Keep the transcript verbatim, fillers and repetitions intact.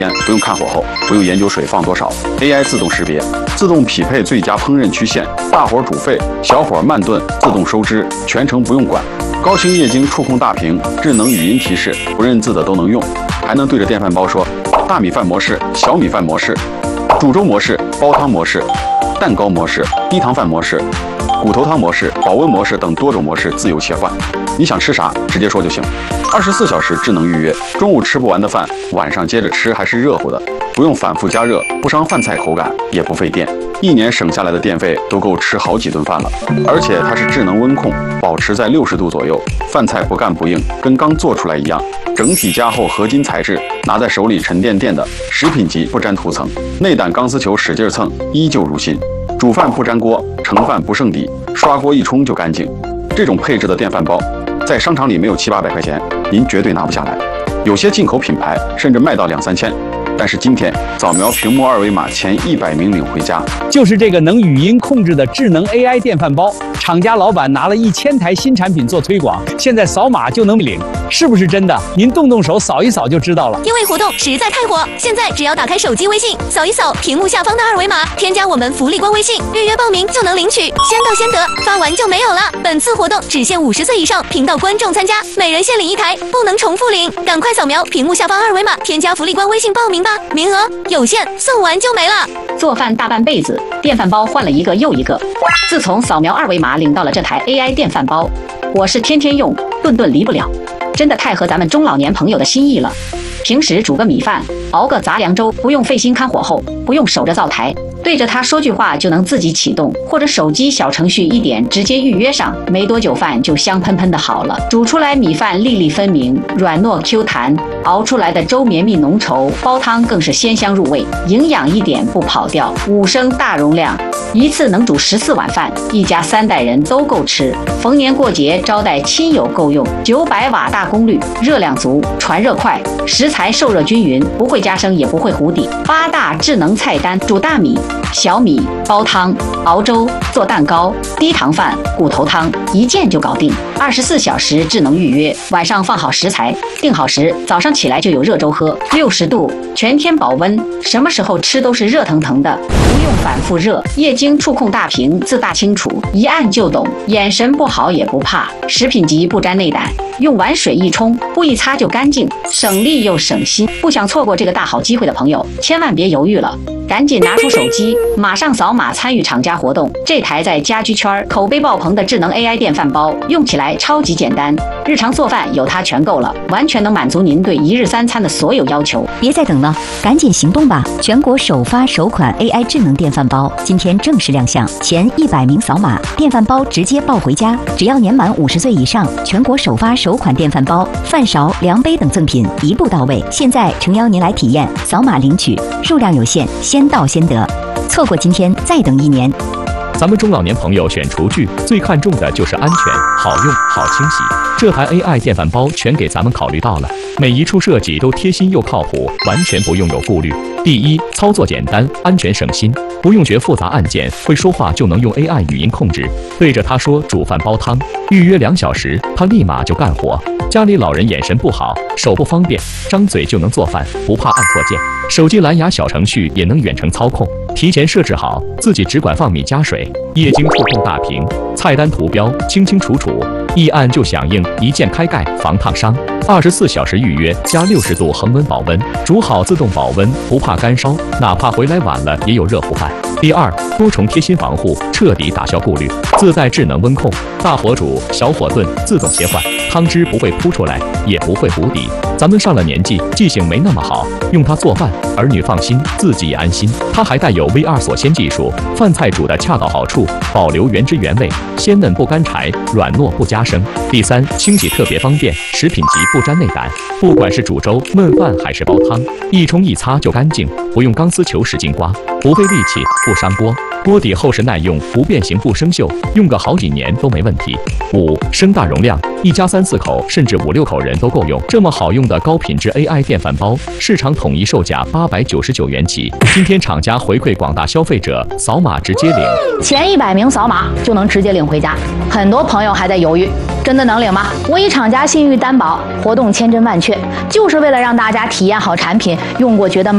不用看火候，不用研究水放多少 ，A I 自动识别，自动匹配最佳烹饪曲线，大火煮沸，小火慢炖，自动收汁，全程不用管。高清液晶触控大屏，智能语音提示，不认字的都能用，还能对着电饭煲说大米饭模式、小米饭模式、煮粥模式、煲汤模式、蛋糕模式、低糖饭模式、骨头汤模式、保温模式等多种模式自由切换。你想吃啥，直接说就行。二十四小时智能预约，中午吃不完的饭，晚上接着吃还是热乎的，不用反复加热，不伤饭菜口感，也不费电。一年省下来的电费都够吃好几顿饭了。而且它是智能温控，保持在六十度左右，饭菜不干不硬，跟刚做出来一样。整体加厚合金材质，拿在手里沉甸甸的，食品级不沾涂层。内胆钢丝球使劲蹭，依旧如新。煮饭不粘锅，盛饭不剩底，刷锅一冲就干净。这种配置的电饭煲，在商场里没有七八百块钱，您绝对拿不下来。有些进口品牌甚至卖到两三千。但是今天扫描屏幕二维码，前一百名领回家。 就是这个能语音控制的智能 A I 电饭煲，厂家老板拿了一千台新产品做推广，现在扫码就能领，是不是真的？您动动手扫一扫就知道了。 因为活动实在太火，现在只要打开手机微信，扫一扫屏幕下方的二维码，添加我们福利官微信，预约报名就能领取，先到先得，发完就没有了。本次活动只限五十岁以上频道观众参加，每人限领一台，不能重复领。赶快扫描屏幕下方二维码，添加福利官微信报名吧，名额有限，送完就没了。 做饭大半辈子，电饭煲换了一个又一个。自从扫描二维码领到了这台 A I 电饭煲，我是天天用，顿顿离不了，真的太合咱们中老年朋友的心意了。平时煮个米饭，熬个杂粮粥，不用费心看火候，不用守着灶台，对着它说句话就能自己启动，或者手机小程序一点直接预约上，没多久饭就香喷喷的好了。煮出来米饭粒粒分明，软糯 Q 弹，熬出来的粥绵密浓稠，煲汤更是鲜香入味，营养一点不跑掉。五升大容量，一次能煮十四碗饭，一家三代人都够吃。逢年过节招待亲友够用。九百瓦大功率，热量足，传热快，食材受热均匀，不会加生也不会糊底。八大智能菜单：煮大米、小米、煲汤、熬粥、做蛋糕、低糖饭、骨头汤，一键就搞定。二十四小时智能预约，晚上放好食材，定好时，早上起来就有热粥喝。六十度，全天保温，什么时候吃都是热腾腾的，不用反复热。液晶触控大屏，字大清楚，一按就懂，眼神不好也不怕。食品级不沾内胆，用完水一冲，不一擦就干净，省力又省心。不想错过这个大好机会的朋友，千万别犹豫了。赶紧拿出手机，马上扫码参与厂家活动。这台在家居圈口碑爆棚的智能 A I 电饭煲，用起来超级简单，日常做饭有它全够了，完全能满足您对一日三餐的所有要求。 别再等了，赶紧行动吧！全国首发首款 A I 智能电饭煲今天正式亮相，前一百名扫码，电饭煲直接抱回家。只要年满五十岁以上，全国首发首款电饭煲，饭勺、量杯等赠品一步到位。现在诚邀您来体验，扫码领取，数量有限，先到先得，错过今天再等一年。 咱们中老年朋友选厨具最看重的就是安全、好用、好清洗。这台 A I 电饭煲全给咱们考虑到了，每一处设计都贴心又靠谱，完全不用有顾虑。第一，操作简单，安全省心，不用学复杂按键，会说话就能用 A I 语音控制，对着它说煮饭煲汤，预约两小时，它立马就干活。家里老人眼神不好，手不方便，张嘴就能做饭，不怕按错键。手机蓝牙小程序也能远程操控，提前设置好，自己只管放米加水。液晶触控大屏，菜单图标清清楚楚，一按就响应，一键开盖，防烫伤。二十四小时预约加六十度恒温保温，煮好自动保温，不怕干烧，哪怕回来晚了也有热乎饭。第二，多重贴心防护，彻底打消顾虑，自带智能温控，大火煮、小火炖，自动切换，汤汁不会扑出来，也不会糊底。咱们上了年纪，记性没那么好，用它做饭，儿女放心，自己也安心。它还带有 V R 锁鲜技术，饭菜煮得恰到好处，保留原汁原味，鲜嫩不干柴，软糯不加生。第三，清洗特别方便，食品级不沾内胆，不管是煮粥、焖饭还是煲汤，一冲一擦就干净，不用钢丝球使劲刮，不费力气，不伤锅。锅底厚实耐用，不变形不生锈，用个好几年都没问题。五升大容量，一家三四口甚至五六口人都够用。这么好用的高品质 A I 电饭煲，市场统一售价八百九十九元起。今天厂家回馈广大消费者，扫码直接领， 前一百名扫码就能直接领回家。很多朋友还在犹豫，真的能领吗？我以厂家信誉担保，活动千真万确，就是为了让大家体验好产品，用过觉得